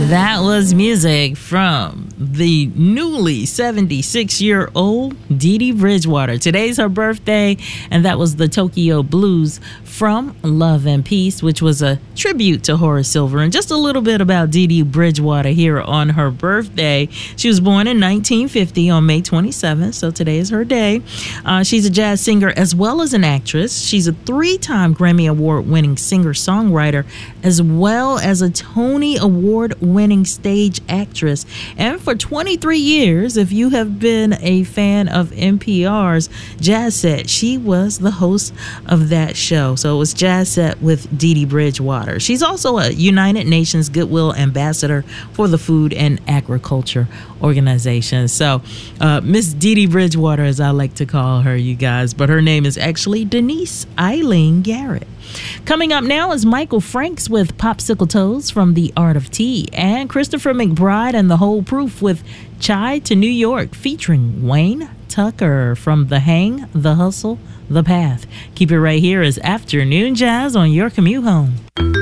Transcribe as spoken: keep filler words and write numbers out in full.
That was music from the newly seventy-six-year-old Dee Dee Bridgewater. Today's her birthday, and that was the Tokyo Blues from Love and Peace, which was a tribute to Horace Silver. And just a little bit about Dee Dee Bridgewater here on her birthday. She was born in nineteen fifty on May twenty-seventh, so today is her day. Uh, she's a jazz singer as well as an actress. She's a three-time Grammy Award-winning singer-songwriter as well as a Tony Award-winning stage actress. And for twenty-three years, if you have been a fan of N P R's Jazz Set, she was the host of that show. So it was Jazz Set with Dee Dee Bridgewater. She's also a United Nations Goodwill Ambassador for the Food and Agriculture Organization. So uh, Miss Dee Dee Bridgewater, as I like to call her, you guys, but her name is actually Denise Eileen Garrett. Coming up now is Michael Franks with Popsicle Toes from The Art of Tea, and Christopher McBride and the Whole Proof with Chai to New York, featuring Wayne Tucker from The Hang, The Hustle, The Path. Keep it right here as Afternoon Jazz on your commute home.